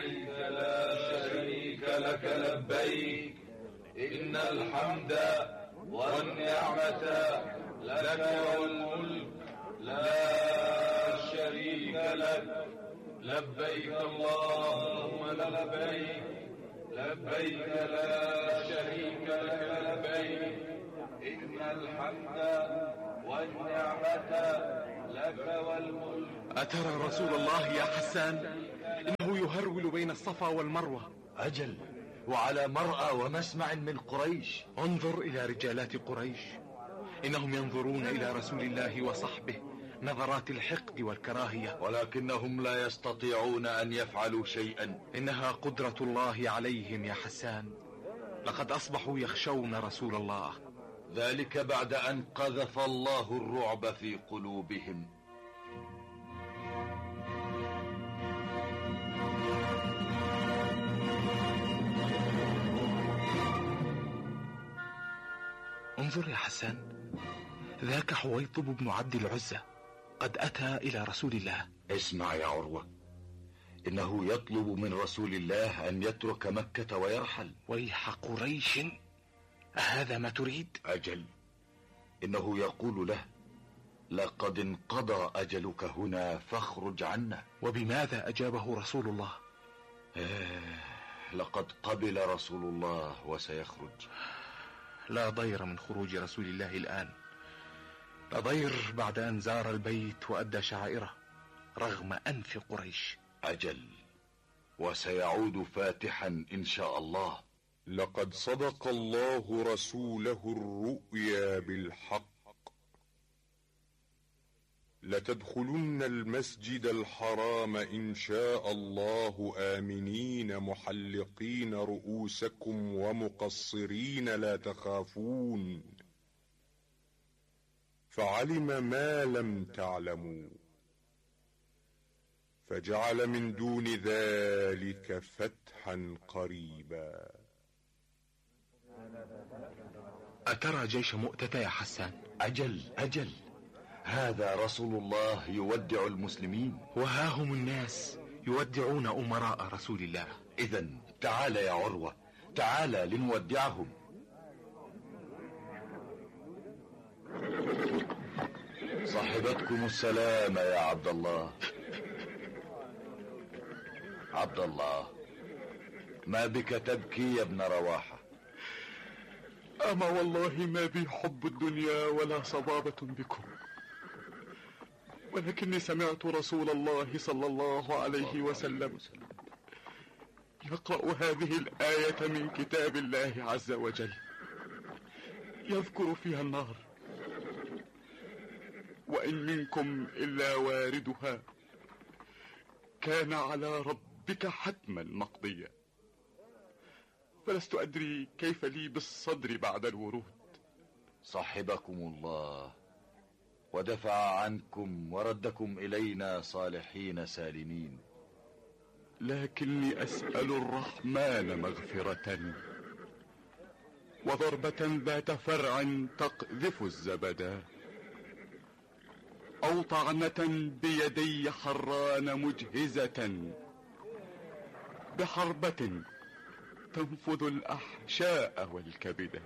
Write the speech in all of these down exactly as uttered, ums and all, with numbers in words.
لبيك لا شريك لك لبيك إن الحمد والنعمة لك والملك لا شريك لك لبيك اللهم لبيك لبيك لا شريك لك لبيك إن الحمد والنعمة لك والملك. أترى رسول الله يا حسان إنه يهرول بين الصفا والمروة؟ أجل، وعلى مرأى ومسمع من قريش. انظر إلى رجالات قريش، إنهم ينظرون إلى رسول الله وصحبه نظرات الحقد والكراهية، ولكنهم لا يستطيعون أن يفعلوا شيئا. إنها قدرة الله عليهم يا حسان، لقد أصبحوا يخشون رسول الله. ذلك بعد أن قذف الله الرعب في قلوبهم. انظر يا حسان، ذاك حويطب بن عبد العزة قد أتى إلى رسول الله. اسمع يا عروة، إنه يطلب من رسول الله أن يترك مكة ويرحل. ويح قريش، أهذا ما تريد؟ أجل، إنه يقول له لقد انقضى أجلك هنا فاخرج عنا. وبماذا أجابه رسول الله؟ آه لقد قبل رسول الله وسيخرج. لا ضير من خروج رسول الله الآن، لا ضير بعد أن زار البيت وأدى شعائره رغم أنف قريش. أجل، وسيعود فاتحا إن شاء الله. لقد صدق الله رسوله الرؤيا بالحق، لتدخلن المسجد الحرام إن شاء الله آمنين محلقين رؤوسكم ومقصرين لا تخافون، فعلم ما لم تعلموا فجعل من دون ذلك فتحا قريبا. أترى جيش مؤتة يا حسان؟ أجل أجل، هذا رسول الله يودع المسلمين، وها هم الناس يودعون أمراء رسول الله. إذن تعال يا عروة، تعال لنودعهم. صاحبتكم السلام يا عبد الله. عبد الله، ما بك تبكي يا ابن رواحة؟ أما والله ما بي حب الدنيا ولا صبابة بكم، ولكني سمعت رسول الله صلى الله عليه وسلم يقرأ هذه الآية من كتاب الله عز وجل، يذكر فيها النار: وإن منكم إلا واردها كان على ربك حتما مقضيا. فلست أدري كيف لي بالصدر بعد الورود. صحبكم الله ودفع عنكم وردكم إلينا صالحين سالمين، لكني أسأل الرحمن مغفرة وضربة ذات فرع تقذف الزبدا، أو طعنة بيدي حران مجهزة بحربة تنفذ الأحشاء والكبدا،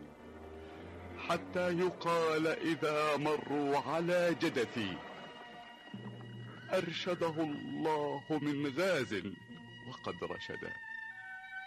حتى يقال إذا مروا على جدثي أرشده الله من غاز وقد رشدا.